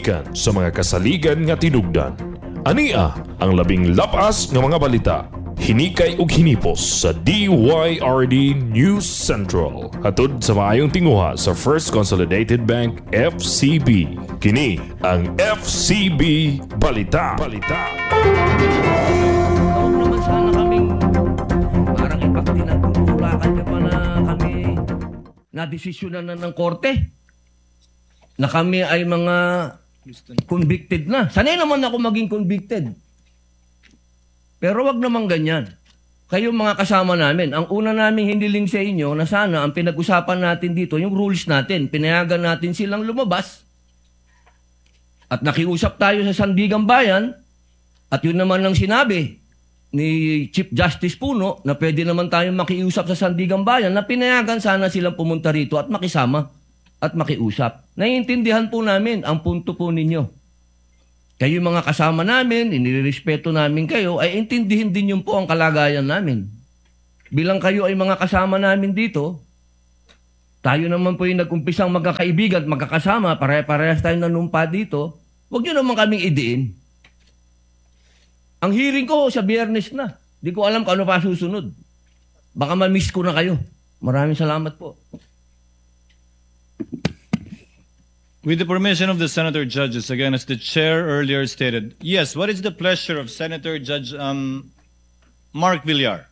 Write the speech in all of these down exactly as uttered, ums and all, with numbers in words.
gikan sa mga kasaligan nga tinugdan. Ania ang labing lapas nga mga balita. Hinikay ug hinipos sa D Y R D News Central. Hatod sa maayong tinguha sa First Consolidated Bank F C B. Kini ang F C B Balita. Balita. Huwag naman sana kaming parang ipakti ng tutulakan ka pa na kami nadesisyonan na ng korte na kami ay mga convicted na. Sanay naman ako maging convicted. Pero wag naman ganyan. Kayo mga kasama namin, ang una naming hiniling sa inyo na sana ang pinag-usapan natin dito, yung rules natin, pinayagan natin silang lumabas. At nakiusap tayo sa Sandigang Bayan, at yun naman ang sinabi ni Chief Justice Puno na pwede naman tayong makiusap sa Sandigang Bayan na pinayagan sana silang pumunta rito at makisama at makiusap. Naiintindihan po namin ang punto po ninyo. Kayo mga kasama namin, inirespeto namin kayo, ay intindihin din yun po ang kalagayan namin. Bilang kayo ay mga kasama namin dito, tayo naman po yung nag-umpisang magkakaibigan at magkakasama, pare-parehas tayong nanumpa dito, huwag nyo naman kaming idiin. Ang hearing ko sa Biyernes na. Di ko alam kung ano pa susunod. Baka ma-miss ko na kayo. Maraming salamat po. With the permission of the Senator Judges, again, as the Chair earlier stated, yes, what is the pleasure of Senator Judge um, Mark Villar?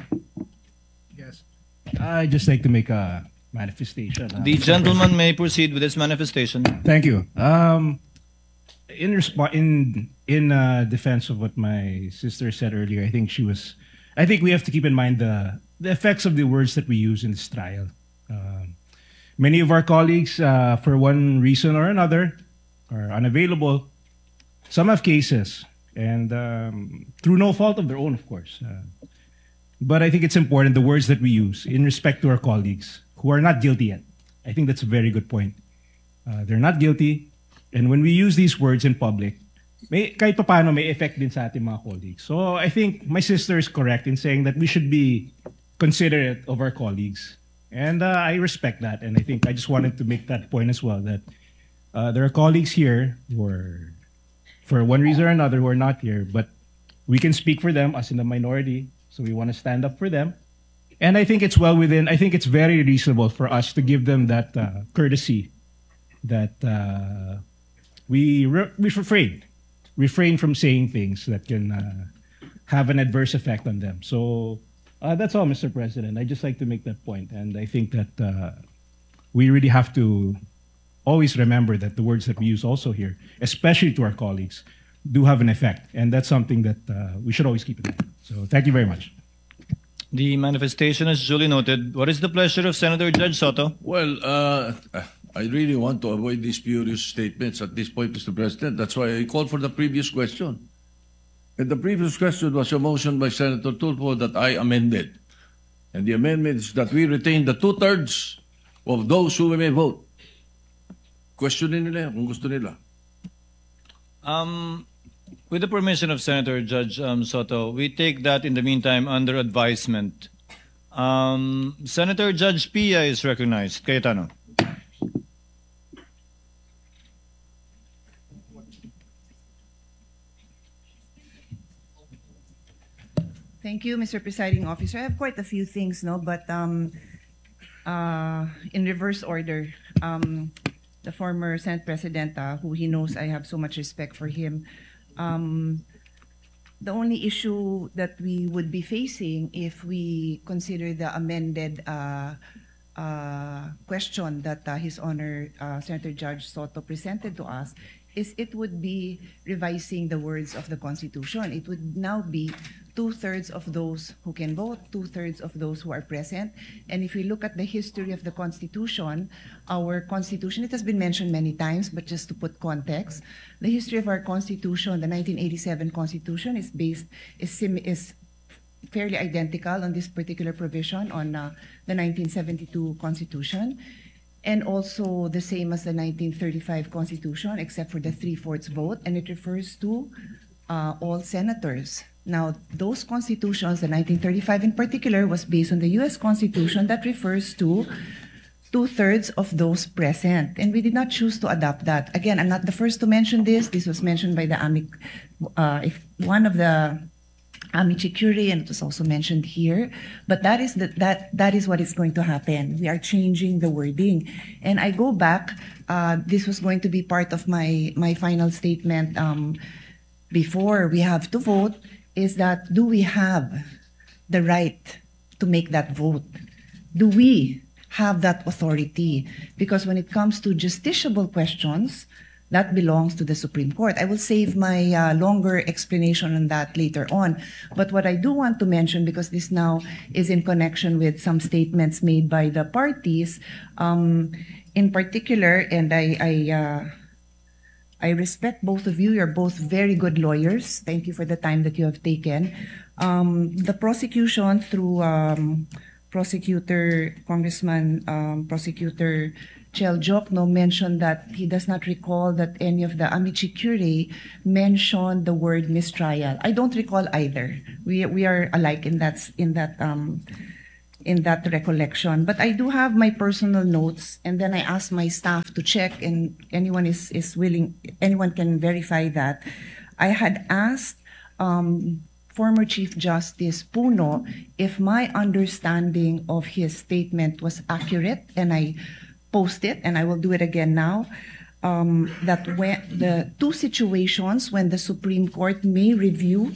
Yes. I'd just like to make a manifestation. Uh, The gentleman may proceed with his manifestation. Thank you. Um, in resp- in in uh, defense of what my sister said earlier, I think she was. I think we have to keep in mind the the effects of the words that we use in this trial. Um, Many of our colleagues, uh, for one reason or another, are unavailable. Some have cases, and um, through no fault of their own, of course. Uh, but I think it's important, the words that we use in respect to our colleagues who are not guilty yet. I think that's a very good point. Uh, they're not guilty, and when we use these words in public, may, kahit pa paano may effect din sa ating mga colleagues. So I think my sister is correct in saying that we should be considerate of our colleagues. And uh, I respect that, and I think I just wanted to make that point as well, that uh, there are colleagues here who are, for one reason or another, who are not here, but we can speak for them as in the minority, so we want to stand up for them. And I think it's well within, I think it's very reasonable for us to give them that uh, courtesy, that uh, we, re- we refrain, refrain from saying things that can uh, have an adverse effect on them. So, Uh, that's all, Mister President. I just like to make that point, and I think that uh, we really have to always remember that the words that we use also here, especially to our colleagues, do have an effect, and that's something that uh, we should always keep in mind. So, thank you very much. The manifestation is duly noted. What is the pleasure of Senator Judge Soto? Well, uh, I really want to avoid these spurious statements at this point, Mister President. That's why I called for the previous question. And the previous question was a motion by Senator Tulfo that I amended. And the amendment is that we retain the two-thirds of those who may vote. Questionin nila kung gusto nila. Um, with the permission of Senator Judge um, Soto, we take that in the meantime under advisement. Um, Senator Judge Pia is recognized. Cayetano. Thank you, Mister Presiding Officer. I have quite a few things, no, but um, uh, in reverse order, um, the former Senate President, uh, who he knows I have so much respect for him, um, the only issue that we would be facing if we consider the amended uh, uh, question that uh, His Honor uh, Senator Judge Soto presented to us is it would be revising the words of the Constitution. It would now be two-thirds of those who can vote, two-thirds of those who are present. And if we look at the history of the Constitution, our Constitution, it has been mentioned many times, but just to put context, the history of our Constitution, the nineteen eighty-seven Constitution, is based, is, sim, is fairly identical on this particular provision on uh, the nineteen seventy-two Constitution. And also the same as the nineteen thirty-five Constitution, except for the three-fourths vote, and it refers to uh, all senators. Now, those constitutions, the nineteen thirty-five in particular, was based on the U S Constitution that refers to two-thirds of those present. And we did not choose to adopt that. Again, I'm not the first to mention this. This was mentioned by the AMIC, uh, if one of the Amici Curie, and it was also mentioned here. But that is the, that that is what is going to happen. We are changing the wording. And I go back. Uh, this was going to be part of my my final statement um, before we have to vote. Is that do we have the right to make that vote? Do we have that authority? Because when it comes to justiciable questions, that belongs to the Supreme Court. I will save my uh, longer explanation on that later on. But what I do want to mention, because this now is in connection with some statements made by the parties, um, in particular, and I, I, uh, I respect both of you. You're both very good lawyers. Thank you for the time that you have taken. Um, the prosecution through um, prosecutor, Congressman, um, prosecutor Chel Jokno mentioned that he does not recall that any of the Amici Curie mentioned the word mistrial. I don't recall either. We we are alike in that in that um, in that recollection. But I do have my personal notes, and then I asked my staff to check, and anyone is is willing, anyone can verify that. I had asked um, former Chief Justice Puno if my understanding of his statement was accurate, and I post it, and I will do it again now, um, that when the two situations when the Supreme Court may review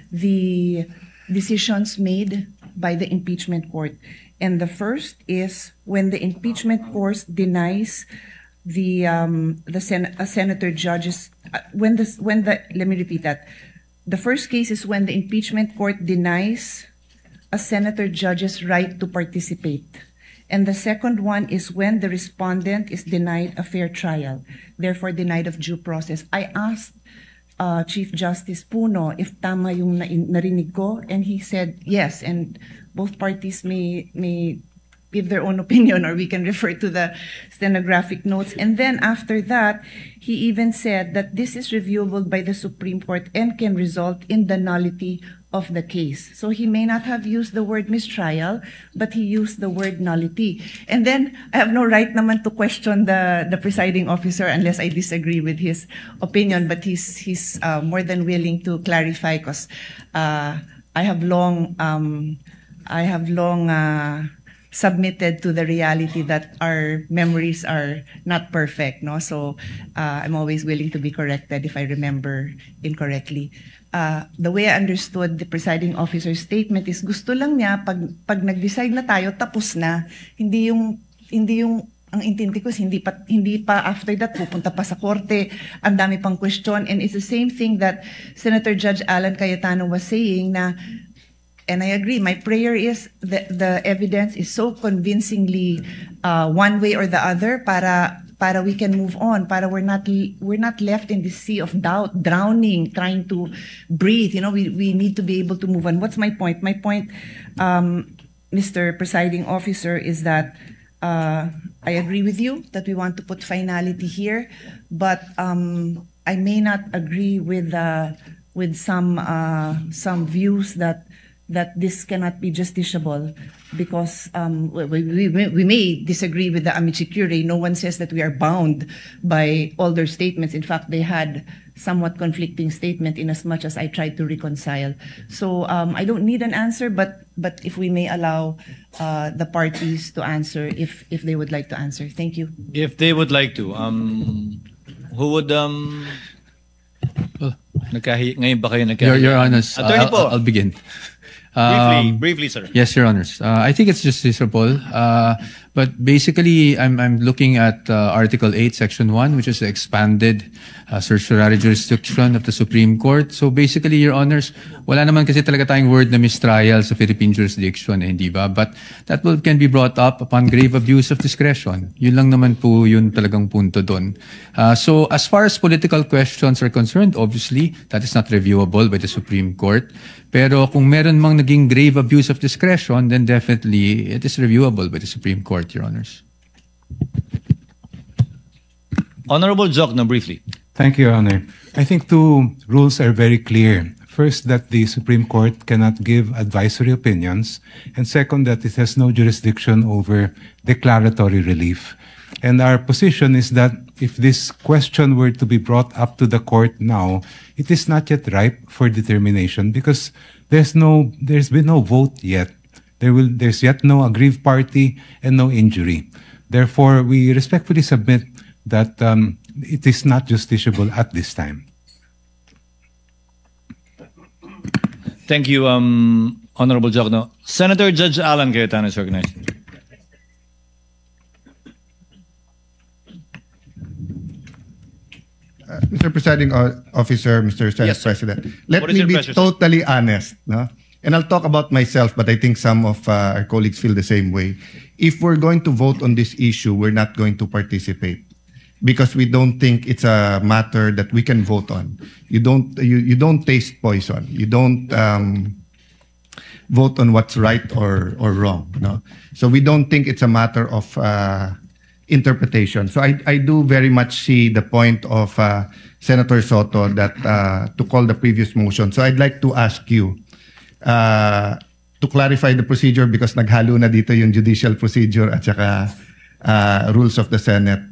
the decisions made by the impeachment court. And the first is when the impeachment court denies the um, the sen- a senator judges uh, when the when the let me repeat that. The first case is when the impeachment court denies a senator judge's right to participate. And the second one is when the respondent is denied a fair trial, therefore denied of due process. I asked uh, Chief Justice Puno if tama yung na- narinig ko, and he said yes, and both parties may may give their own opinion, or we can refer to the stenographic notes. And then after that, he even said that this is reviewable by the Supreme Court and can result in the nullity of the case. So he may not have used the word mistrial, but he used the word nullity. And then I have no right naman to question the, the presiding officer unless I disagree with his opinion, but he's, he's uh, more than willing to clarify, because uh, I have long, um, I have long uh, submitted to the reality that our memories are not perfect, no? So uh, I'm always willing to be corrected if I remember incorrectly. Uh, the way I understood the presiding officer's statement is gusto lang niya pag pag nag-decide na tayo, tapos na. Hindi yung hindi yung ang intindi ko is hindi pa hindi pa after that pupunta pa sa korte, ang dami pang question, and it's the same thing that Senator Judge Alan Cayetano was saying na. And I agree. My prayer is that the evidence is so convincingly uh, one way or the other, para para we can move on. Para we're not we're not left in this sea of doubt, drowning, trying to breathe. You know, we we need to be able to move on. What's my point? My point, um, Mister Presiding Officer, is that uh, I agree with you that we want to put finality here, but um, I may not agree with uh, with some uh, some views that. that this cannot be justiciable, because um, we, we, we may disagree with the Amici Curie. No one says that we are bound by all their statements. In fact, they had somewhat conflicting statement in as much as I tried to reconcile. So um, I don't need an answer, but but if we may allow uh, the parties to answer if if they would like to answer. Thank you. If they would like to, um, who would um, well, nagkahi ngayon ba kayo nagkahi? Your, Your Honors, Attorney I'll, po. I'll begin. Briefly, Um, briefly, sir. Yes, Your Honors. Uh, I think it's justiciable, uh, but basically, I'm I'm looking at uh, Article eight, Section one, which is the expanded uh, certiorari jurisdiction of the Supreme Court. So basically, Your Honors, wala naman kasi talaga tayong word na mistrial sa Philippine jurisdiction, eh, hindi ba? But that will can be brought up upon grave abuse of discretion. Yun lang naman po yun talagang punto doon. Uh, so as far as political questions are concerned, obviously, that is not reviewable by the Supreme Court. Pero kung meron mang naging grave abuse of discretion, then definitely it is reviewable by the Supreme Court, Your Honors. Honorable Jokno, briefly. Thank you, Your Honor. I think two rules are very clear. first, that the Supreme Court cannot give advisory opinions, and second, that it has no jurisdiction over declaratory relief. And our position is that if this question were to be brought up to the court now, it is not yet ripe for determination because there's no, there's been no vote yet. There will, there's yet no aggrieved party and no injury. Therefore, we respectfully submit that um, it is not justiciable at this time. Thank you, um, Honorable Jokno. Senator Judge Alan Cayetano is recognized. Uh, Mister Presiding O- Officer, Mister Senate Yes, sir. President, let What is me your be pleasure, sir? totally honest. No? And I'll talk about myself, but I think some of uh, our colleagues feel the same way. If we're going to vote on this issue, we're not going to participate because we don't think it's a matter that we can vote on. You don't, you, you don't taste poison. You don't um, vote on what's right or, or wrong. No? So we don't think it's a matter of uh, interpretation. So I, I do very much see the point of uh, Senator Soto that uh, to call the previous motion. So I'd like to ask you uh, to clarify the procedure because naghalo na dito yung judicial procedure at saka uh, rules of the Senate.